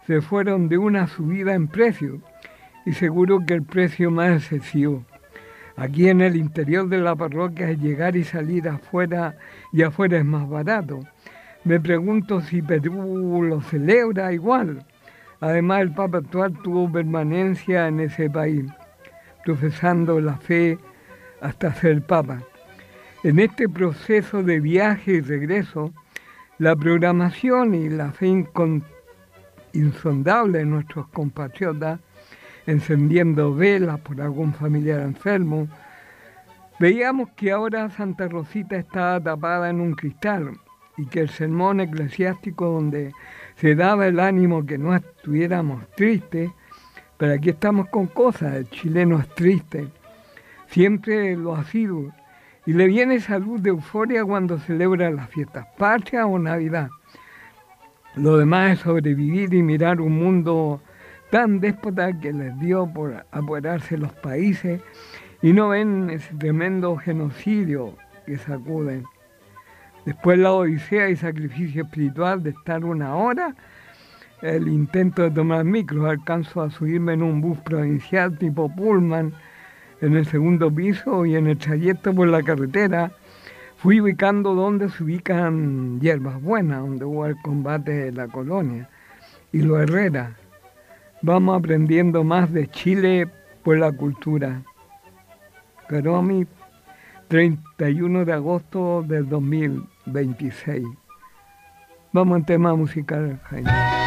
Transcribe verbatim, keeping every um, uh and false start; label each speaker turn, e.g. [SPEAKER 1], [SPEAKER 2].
[SPEAKER 1] se fueron de una subida en precio y seguro que el precio más excesivo. Aquí en el interior de la parroquia llegar y salir afuera y afuera es más barato. Me pregunto si Perú lo celebra igual. Además, el Papa actual tuvo permanencia en ese país, profesando la fe hasta ser Papa. En este proceso de viaje y regreso, la programación y la fe incon- insondable de nuestros compatriotas, encendiendo velas por algún familiar enfermo, veíamos que ahora Santa Rosita estaba tapada en un cristal y que el sermón eclesiástico donde se daba el ánimo que no estuviéramos tristes, pero aquí estamos con cosas, el chileno es triste, siempre lo ha sido, y le viene salud de euforia cuando celebra las fiestas patrias o Navidad. Lo demás es sobrevivir y mirar un mundo tan déspota que les dio por apoderarse los países y no ven ese tremendo genocidio que sacuden. Después la odisea y sacrificio espiritual de estar una hora, el intento de tomar micros, alcanzo a subirme en un bus provincial tipo Pullman en el segundo piso y en el trayecto por la carretera fui ubicando donde se ubican hierbas buenas, donde hubo el combate de la colonia y los Herrera. Vamos aprendiendo más de Chile por la cultura. Caromi, treinta y uno de agosto del dos mil veintiséis. Vamos en tema musical, Jaime.